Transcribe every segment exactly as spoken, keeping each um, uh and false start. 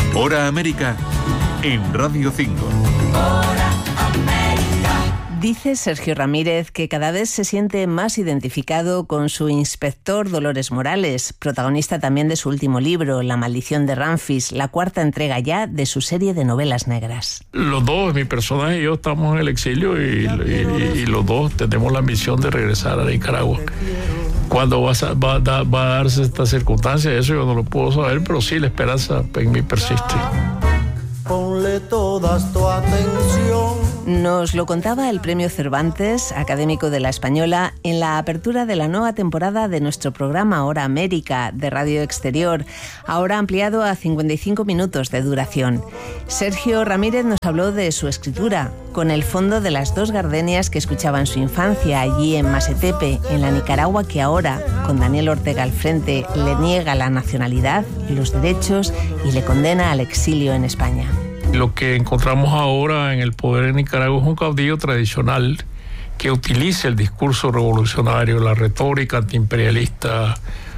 Hora América en Radio cinco. Hora América. Dice Sergio Ramírez que cada vez se siente más identificado con su inspector Dolores Morales, protagonista también de su último libro, La maldición de Ramfis, la cuarta entrega ya de su serie de novelas negras. Los dos, mi personaje y yo, estamos en el exilio y, y, y los dos tenemos la misión de regresar a Nicaragua. ¿Cuándo va a, va, a, va a darse esta circunstancia? Eso yo no lo puedo saber, pero sí, la esperanza en mí persiste. Ponle toda tu atención. Nos lo contaba el Premio Cervantes, académico de La Española, en la apertura de la nueva temporada de nuestro programa Hora América de Radio Exterior, ahora ampliado a cincuenta y cinco minutos de duración. Sergio Ramírez nos habló de su escritura, con el fondo de las dos gardenias que escuchaba en su infancia allí en Masetepe, en la Nicaragua que ahora, con Daniel Ortega al frente, le niega la nacionalidad y los derechos y le condena al exilio en España. Lo que encontramos ahora en el poder en Nicaragua es un caudillo tradicional que utiliza el discurso revolucionario, la retórica antiimperialista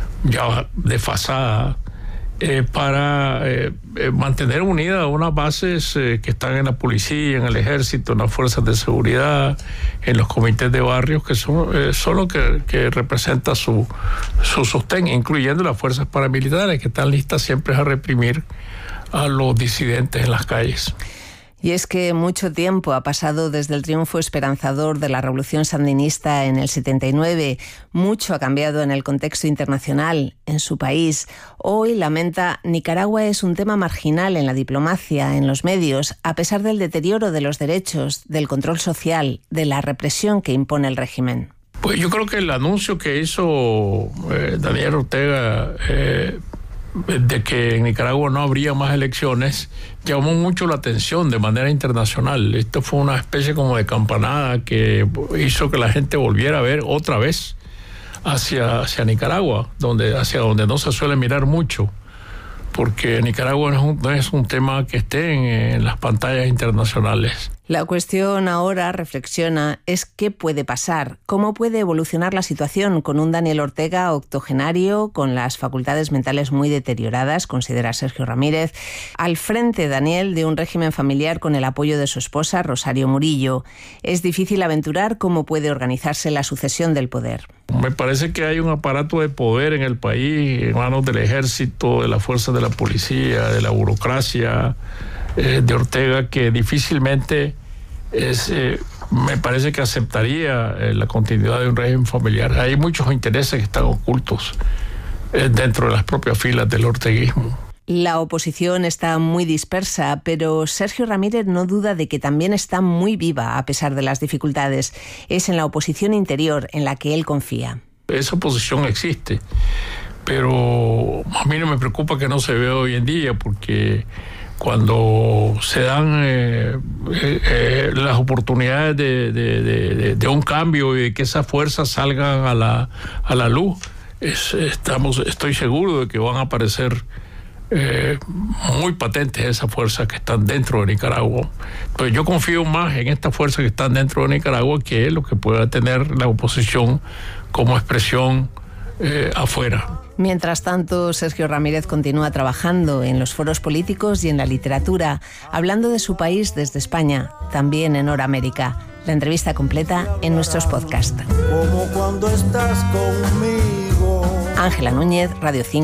ya desfasada, eh, para eh, mantener unidas unas bases eh, que están en la policía, en el ejército, en las fuerzas de seguridad, en los comités de barrios, que son, eh, son lo que, que representa su, su sostén, incluyendo las fuerzas paramilitares que están listas siempre a reprimir a los disidentes en las calles. Y es que mucho tiempo ha pasado desde el triunfo esperanzador de la revolución sandinista en el setenta y nueve. Mucho ha cambiado en el contexto internacional, en su país. Hoy, lamenta, Nicaragua es un tema marginal en la diplomacia, en los medios, a pesar del deterioro de los derechos, del control social, de la represión que impone el régimen. Pues yo creo que el anuncio que hizo eh, Daniel Ortega eh, de que en Nicaragua no habría más elecciones llamó mucho la atención de manera internacional. Esto fue una especie como de campanada que hizo que la gente volviera a ver otra vez hacia, hacia Nicaragua, donde, hacia donde no se suele mirar mucho, porque Nicaragua no es un, no es un tema que esté en, en las pantallas internacionales. La cuestión ahora, reflexiona, es qué puede pasar, cómo puede evolucionar la situación con un Daniel Ortega octogenario, con las facultades mentales muy deterioradas, considera Sergio Ramírez, al frente, Daniel, de un régimen familiar con el apoyo de su esposa, Rosario Murillo. Es difícil aventurar cómo puede organizarse la sucesión del poder. Me parece que hay un aparato de poder en el país, en manos del ejército, de las fuerzas de la policía, de la burocracia eh, de Ortega, que difícilmente es, eh, me parece que aceptaría eh, la continuidad de un régimen familiar. Hay muchos intereses que están ocultos eh, dentro de las propias filas del orteguismo. La oposición está muy dispersa, pero Sergio Ramírez no duda de que también está muy viva a pesar de las dificultades. Es en la oposición interior en la que él confía. Esa oposición existe, pero a mí no me preocupa que no se vea hoy en día, porque cuando se dan eh, eh, las oportunidades de, de, de, de un cambio y de que esas fuerzas salgan a la, a la luz, es, estamos, estoy seguro de que van a aparecer eh, muy patentes esas fuerzas que están dentro de Nicaragua. Entonces yo confío más en estas fuerzas que están dentro de Nicaragua que lo que pueda tener la oposición como expresión eh, afuera. Mientras tanto, Sergio Ramírez continúa trabajando en los foros políticos y en la literatura, hablando de su país desde España, también en Hora América. La entrevista completa en nuestros podcasts. Como cuando estás conmigo. Ángela Núñez, Radio cinco.